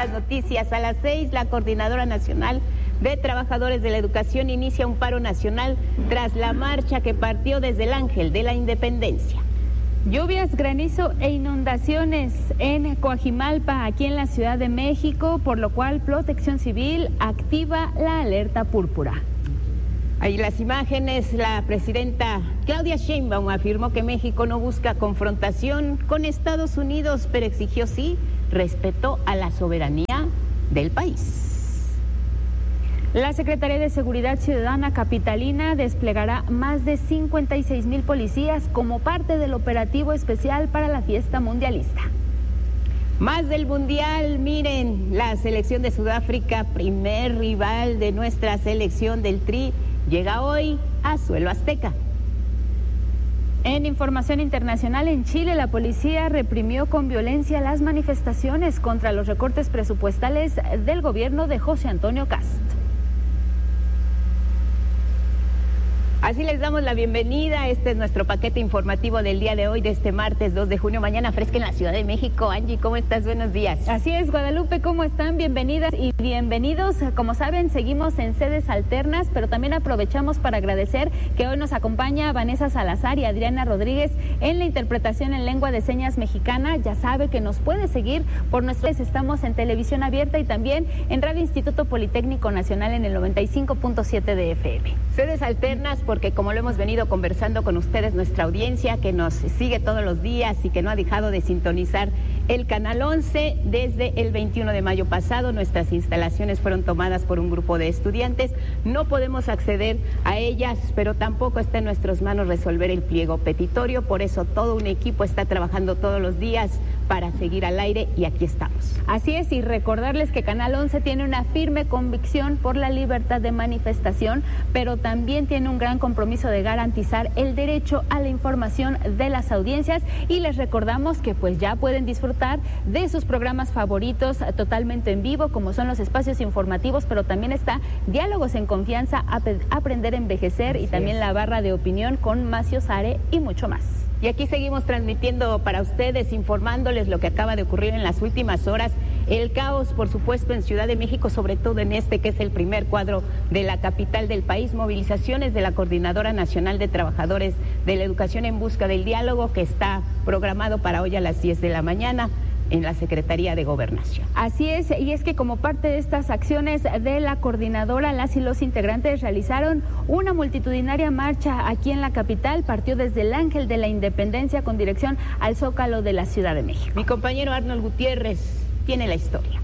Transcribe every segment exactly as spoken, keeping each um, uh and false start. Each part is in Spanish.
las noticias. A las seis, la Coordinadora Nacional de Trabajadores de la Educación inicia un paro nacional tras la marcha que partió desde el Ángel de la Independencia. Lluvias, granizo e inundaciones en Coajimalpa, aquí en la Ciudad de México, por lo cual Protección Civil activa la alerta púrpura. Ahí las imágenes, la presidenta Claudia Sheinbaum afirmó que México no busca confrontación con Estados Unidos, pero exigió sí respeto a la soberanía del país. La Secretaría de Seguridad Ciudadana capitalina desplegará más de cincuenta y seis mil policías como parte del operativo especial para la fiesta mundialista. Más del Mundial, miren, la selección de Sudáfrica, primer rival de nuestra selección del Tri, llega hoy a suelo azteca. En información internacional, en Chile, la policía reprimió con violencia las manifestaciones contra los recortes presupuestales del gobierno de José Antonio Kast. Así les damos la bienvenida. Este es nuestro paquete informativo del día de hoy, de este martes dos de junio. Mañana fresca en la Ciudad de México. Angie, ¿cómo estás? Buenos días. Así es, Guadalupe, ¿cómo están? Bienvenidas y bienvenidos. Como saben, seguimos en sedes alternas, pero también aprovechamos para agradecer que hoy nos acompaña Vanessa Salazar y Adriana Rodríguez en la interpretación en lengua de señas mexicana. Ya sabe que nos puede seguir por nuestras... Estamos en televisión abierta y también en Radio Instituto Politécnico Nacional en el noventa y cinco punto siete de F M. Sedes alternas porque, como lo hemos venido conversando con ustedes, nuestra audiencia que nos sigue todos los días y que no ha dejado de sintonizar el Canal once desde el veintiuno de mayo pasado, nuestras instalaciones fueron tomadas por un grupo de estudiantes. No podemos acceder a ellas, pero tampoco está en nuestras manos resolver el pliego petitorio. Por eso todo un equipo está trabajando todos los días para seguir al aire y aquí estamos. Así es, y recordarles que Canal once tiene una firme convicción por la libertad de manifestación, pero también tiene un gran compromiso de garantizar el derecho a la información de las audiencias, y les recordamos que pues ya pueden disfrutar de sus programas favoritos totalmente en vivo, como son los espacios informativos, pero también está Diálogos en Confianza, Aprender a Envejecer, y también la barra de opinión con Macio Sare y mucho más. Y aquí seguimos transmitiendo para ustedes, informándoles lo que acaba de ocurrir en las últimas horas. El caos, por supuesto, en Ciudad de México, sobre todo en este que es el primer cuadro de la capital del país. Movilizaciones de la Coordinadora Nacional de Trabajadores de la Educación en busca del diálogo, que está programado para hoy a las diez de la mañana. En la Secretaría de Gobernación. Así es, y es que como parte de estas acciones de la coordinadora, las y los integrantes realizaron una multitudinaria marcha aquí en la capital. Partió desde el Ángel de la Independencia con dirección al Zócalo de la Ciudad de México. Mi compañero Arnold Gutiérrez tiene la historia.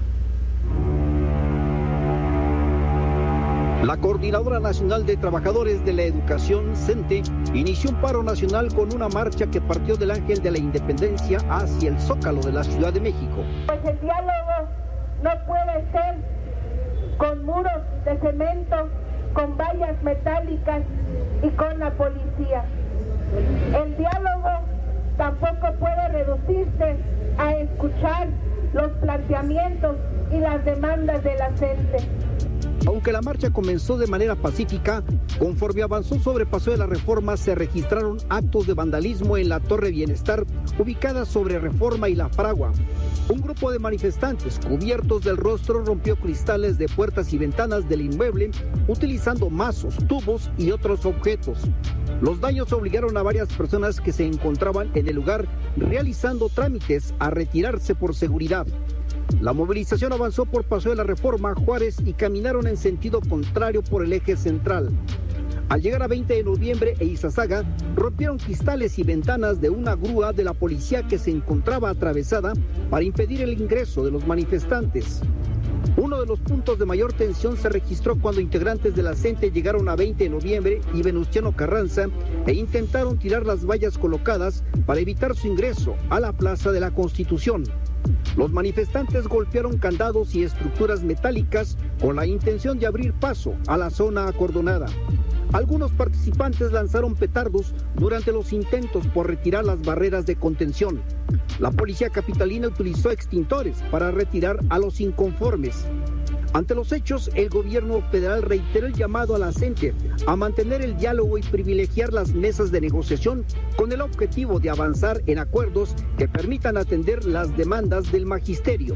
La Coordinadora Nacional de Trabajadores de la Educación, CENTE, inició un paro nacional con una marcha que partió del Ángel de la Independencia hacia el Zócalo de la Ciudad de México. Pues el diálogo no puede ser con muros de cemento, con vallas metálicas y con la policía. El diálogo tampoco puede reducirse a escuchar los planteamientos y las demandas de la CENTE. Aunque la marcha comenzó de manera pacífica, conforme avanzó sobre Paseo de la Reforma se registraron actos de vandalismo en la Torre Bienestar, ubicada sobre Reforma y La Fragua. Un grupo de manifestantes cubiertos del rostro rompió cristales de puertas y ventanas del inmueble, utilizando mazos, tubos y otros objetos. Los daños obligaron a varias personas que se encontraban en el lugar realizando trámites a retirarse por seguridad. La movilización avanzó por Paseo de la Reforma, Juárez, y caminaron en sentido contrario por el eje central. Al llegar a veinte de noviembre e Izazaga, rompieron cristales y ventanas de una grúa de la policía que se encontraba atravesada para impedir el ingreso de los manifestantes. Uno de los puntos de mayor tensión se registró cuando integrantes de la CENTE llegaron a veinte de noviembre y Venustiano Carranza e intentaron tirar las vallas colocadas para evitar su ingreso a la Plaza de la Constitución. Los manifestantes golpearon candados y estructuras metálicas con la intención de abrir paso a la zona acordonada. Algunos participantes lanzaron petardos durante los intentos por retirar las barreras de contención. La policía capitalina utilizó extintores para retirar a los inconformes. Ante los hechos, el gobierno federal reiteró el llamado a la CENTE a mantener el diálogo y privilegiar las mesas de negociación con el objetivo de avanzar en acuerdos que permitan atender las demandas del magisterio.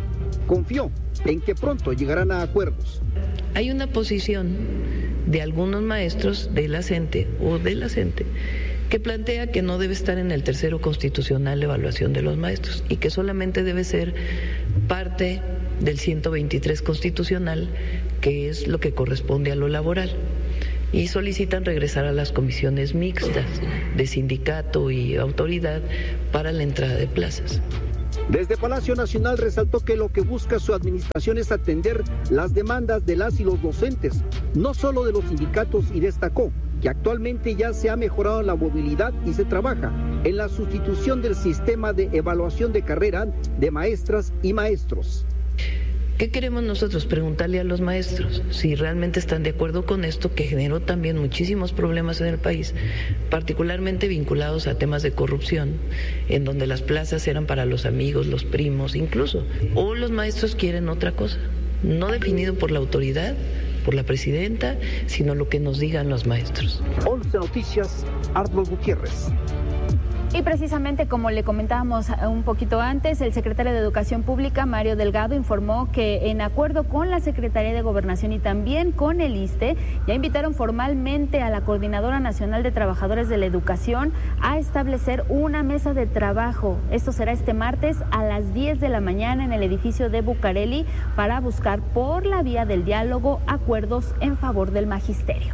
Confió en que pronto llegarán a acuerdos. Hay una posición de algunos maestros de la CENTE o de la CENTE que plantea que no debe estar en el tercero constitucional la evaluación de los maestros y que solamente debe ser parte del ciento veintitrés constitucional, que es lo que corresponde a lo laboral. Y solicitan regresar a las comisiones mixtas de sindicato y autoridad para la entrada de plazas. Desde Palacio Nacional resaltó que lo que busca su administración es atender las demandas de las y los docentes, no solo de los sindicatos, y destacó que actualmente ya se ha mejorado la movilidad y se trabaja en la sustitución del sistema de evaluación de carrera de maestras y maestros. ¿Qué queremos nosotros? Preguntarle a los maestros si realmente están de acuerdo con esto, que generó también muchísimos problemas en el país, particularmente vinculados a temas de corrupción, en donde las plazas eran para los amigos, los primos incluso, o los maestros quieren otra cosa, no definido por la autoridad, por la presidenta, sino lo que nos digan los maestros. once Noticias, Arnold Gutiérrez. Y precisamente como le comentábamos un poquito antes, el secretario de Educación Pública, Mario Delgado, informó que en acuerdo con la Secretaría de Gobernación y también con el ISSSTE, ya invitaron formalmente a la Coordinadora Nacional de Trabajadores de la Educación a establecer una mesa de trabajo. Esto será este martes a las diez de la mañana en el edificio de Bucareli para buscar por la vía del diálogo acuerdos en favor del magisterio.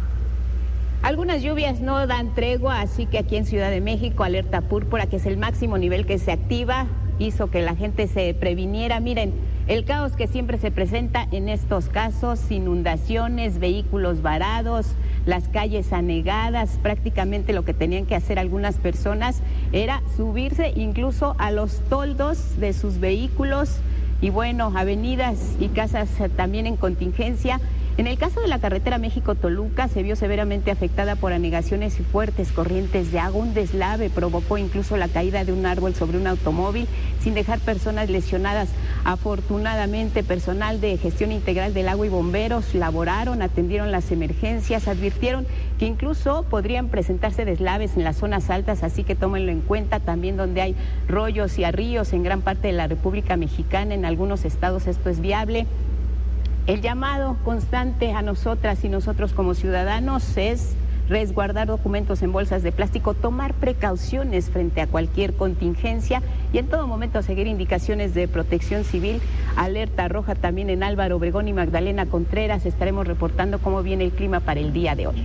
Algunas lluvias no dan tregua, así que aquí en Ciudad de México, alerta púrpura, que es el máximo nivel que se activa, hizo que la gente se previniera. Miren, el caos que siempre se presenta en estos casos, inundaciones, vehículos varados, las calles anegadas. Prácticamente lo que tenían que hacer algunas personas era subirse incluso a los toldos de sus vehículos y bueno, avenidas y casas también en contingencia. En el caso de la carretera México-Toluca se vio severamente afectada por anegaciones y fuertes corrientes de agua. Un deslave provocó incluso la caída de un árbol sobre un automóvil sin dejar personas lesionadas. Afortunadamente, personal de gestión integral del agua y bomberos laboraron, atendieron las emergencias, advirtieron que incluso podrían presentarse deslaves en las zonas altas, así que tómenlo en cuenta. También donde hay rollos y arríos en gran parte de la República Mexicana, en algunos estados esto es viable. El llamado constante a nosotras y nosotros como ciudadanos es resguardar documentos en bolsas de plástico, tomar precauciones frente a cualquier contingencia y en todo momento seguir indicaciones de Protección Civil. Alerta roja también en Álvaro Obregón y Magdalena Contreras. Estaremos reportando cómo viene el clima para el día de hoy.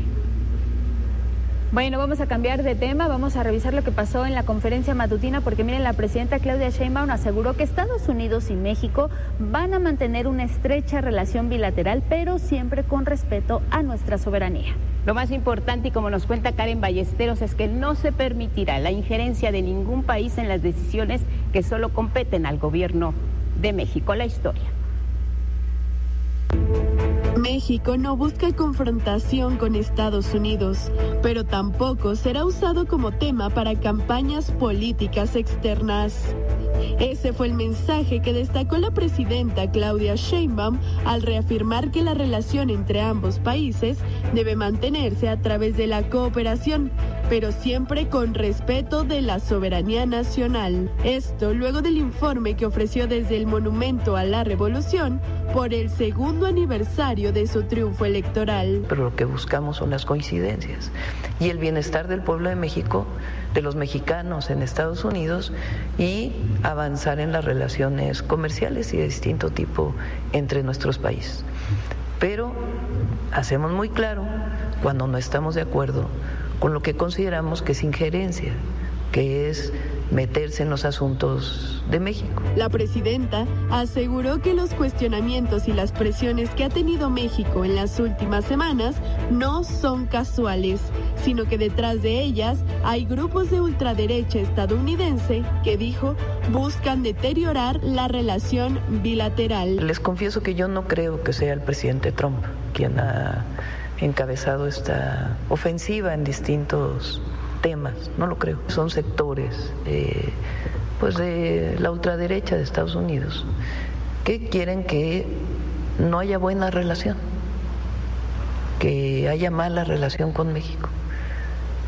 Bueno, vamos a cambiar de tema, vamos a revisar lo que pasó en la conferencia matutina, porque miren, la presidenta Claudia Sheinbaum aseguró que Estados Unidos y México van a mantener una estrecha relación bilateral, pero siempre con respeto a nuestra soberanía. Lo más importante, y como nos cuenta Karen Ballesteros, es que no se permitirá la injerencia de ningún país en las decisiones que solo competen al gobierno de México. La historia. México no busca confrontación con Estados Unidos, pero tampoco será usado como tema para campañas políticas externas. Ese fue el mensaje que destacó la presidenta Claudia Sheinbaum al reafirmar que la relación entre ambos países debe mantenerse a través de la cooperación, pero siempre con respeto de la soberanía nacional. Esto luego del informe que ofreció desde el Monumento a la Revolución por el segundo aniversario de su triunfo electoral. Pero lo que buscamos son las coincidencias y el bienestar del pueblo de México, de los mexicanos en Estados Unidos, y avanzar en las relaciones comerciales y de distinto tipo entre nuestros países. Pero hacemos muy claro cuando no estamos de acuerdo con lo que consideramos que es injerencia, que es meterse en los asuntos de México. La presidenta aseguró que los cuestionamientos y las presiones que ha tenido México en las últimas semanas no son casuales, sino que detrás de ellas hay grupos de ultraderecha estadounidense que, dijo, buscan deteriorar la relación bilateral. Les confieso que yo no creo que sea el presidente Trump quien ha encabezado esta ofensiva en distintos temas, no lo creo. Son sectores eh, pues de la ultraderecha de Estados Unidos que quieren que no haya buena relación, que haya mala relación con México,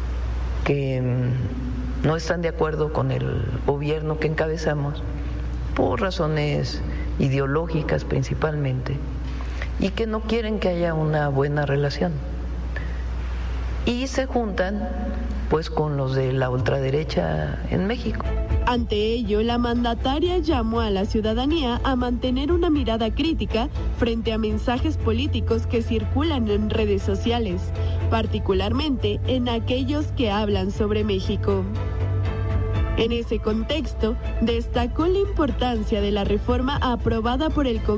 que no están de acuerdo con el gobierno que encabezamos por razones ideológicas principalmente, y que no quieren que haya una buena relación. Y se juntan pues con los de la ultraderecha en México. Ante ello, la mandataria llamó a la ciudadanía a mantener una mirada crítica frente a mensajes políticos que circulan en redes sociales, particularmente en aquellos que hablan sobre México. En ese contexto, destacó la importancia de la reforma aprobada por el Congreso